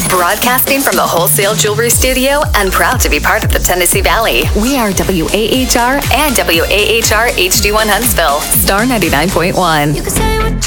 Broadcasting from the Wholesale Jewelry Studio and proud to be part of the Tennessee Valley. We are WAHR and WAHR HD1 Huntsville. Star 99.1. You can say what